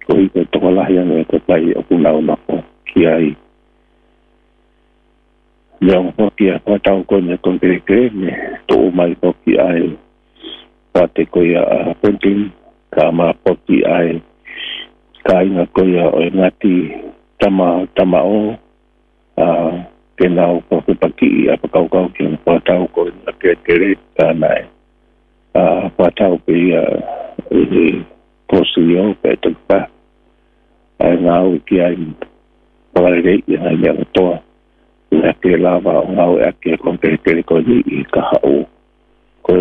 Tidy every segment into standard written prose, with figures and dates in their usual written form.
ko i te tokalahi anu e te pai o kuna una ko ki ai. Leong po ki a patau ko ni kon kere me to mai ko ki ai. Pate ko ia a penting ka ma po ki ai. Ka inga ko ia o ngati tama o ke nao ko ke paki a pakau ki a patau ko ni kere ka nai. Patau pe ia kosi o pe tukpa. Ai ngau ki ai palarei ia ia toa. Ia ke lava o ngau e ake kere ko ni i ka hau. Ko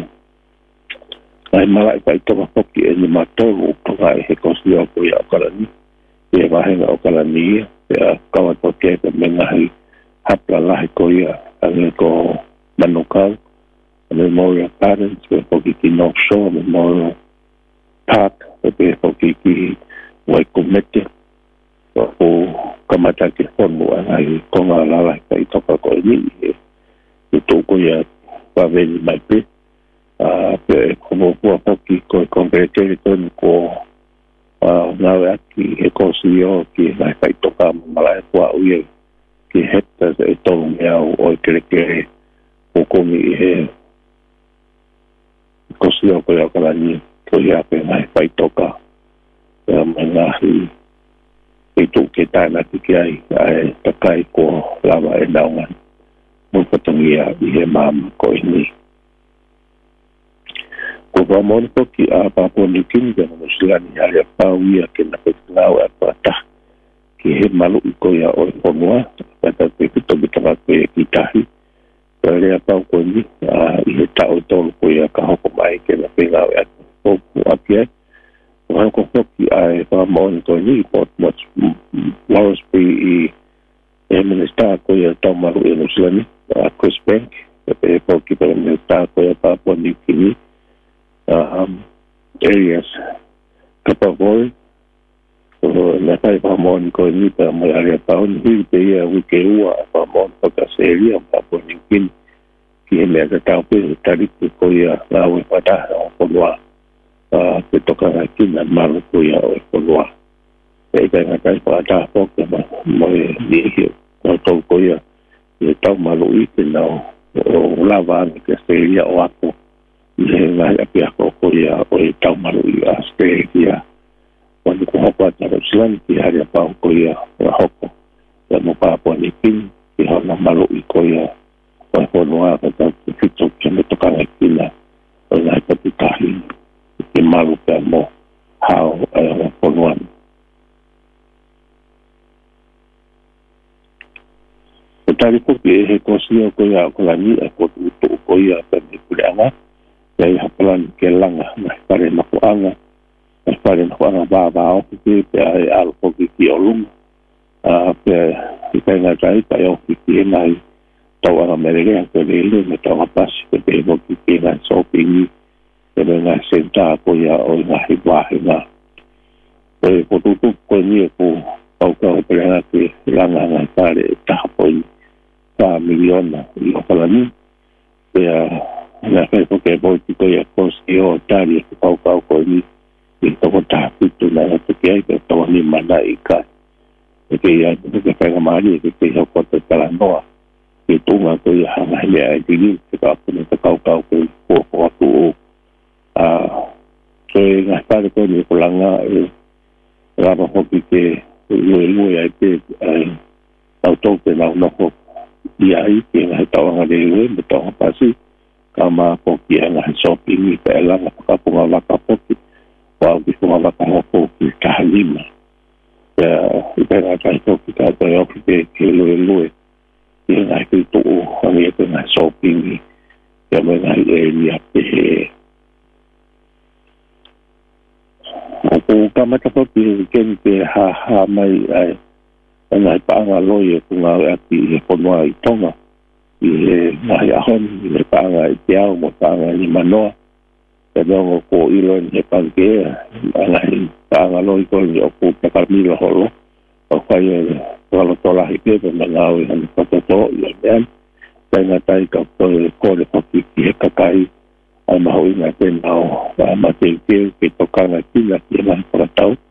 ai malai pai toka poki e ni matolu toka e he kosi o ko ia o kalani. Ia wahenga o kalani ia kawa poki e ka mengahi hapla lahi ko ia ange ko manukau. Memorial Gardens, pe poki ki North Shore Memorial Park, pe poki ki Waikumete. O kamata ki honu anai konga lala ka i toka ko ni e toko ia waweli mai pe. Pe komo pua poki ko kongereteri tonu ko ngawe aki e kosi o ki nai ka i toka malai kua uye ki hectares e tonu mea o kere o komi i he kosi o ko ia kalani ko ia pe nai ka i toka mai ngahi i tu ke tāna ki ai takai ko lava e naungan mukatangia i he mama ko ini. Ko wamoni po ki a Papua New Guinea na musilani hali a pauia ke na pekingau a pata ki he malu i ko ia o honua kata pe kitobitanga pe ki tahi kare a pau ko ni i he tau tolu ko ia ka hoko mai ke na pekingau a popu apiai. Ko hoki ai pa mon ko ni pot much Moresby i minister ko ia tamaru e Nuslani Chris Bank pe poki pe minister ko ia pa Papua New Guinea areas Kapavoi na pai pa mon ko ni pa mai area pa on hi pe ia wike ua pa mon ko ka area pa Papua New Guinea ki me ka tau pe tari ko ia lawe pada o loa ke toka na kina maru ko ia o kolua e ka kai pa ta po ke mo ni hi ko ia e tau maru i ke na o lava ke seria o ako e na ia pia ko ia o tau maru i Australia quando ko hapa ta Slan ki haria pa ko ia o hoko e mo pa po ni kin ki ha na maru i ko ia o kolua ka ta fito ke me toka na kina o na pa tahi ke malu pe mo hao ponuan. O tari kuki he kosi o ko ia o kalani e ko tuto ko ia pe me kuleanga e i hapalan ke langa na pare na kuanga na pare na kuanga ba o ki pe ai al poki ki o lunga pe i pe nga tai pa o ki nai tau ana merege ko le me tau pasi pe mo ki na so pingi e nga senta ko ia o nga hiwahe nga. E po tutu ko ni e po pau ka o pelena ke langa nga tare taha po i pa miliona i o kalani. E nga kai po ke po tiko ia kosi o tari e pau ka o ko ni i toko taha pitu na te ke ai ke toko ni mana i ka. E ke ia ke kai ngamari e ke hau kote kalanoa. Ke tunga ko ia hanga hile ai tini te ka apune te kau kau ko i po aku o so nga pare ko ni kolanga e raba hoki ke lue ai te auto te na no ko ia i ke nga tau nga de lue me tau pasi kama ko ki nga shopping i pe la ka punga la ka poki wa ki punga la ka ko ki ka lima i pe nga kai ko ki ka te o ki ke lue i nga ki tu ni te nga shopping i me nga area pe o kamata po ki ken pe ha mai ai ana pa nga loye ku nga ati po no i tonga i mai ahon i pa nga i tiao mo pa nga ni manoa e no ko ilo ni pa ke ana i pa nga loye ko ni o ku pa kamilo holo o kai lo tola i pe na nga i han pa to i ben nga tai ka ko le po ki ka kai ai mahoi na te nao ma te ke toka na kila ki na para tau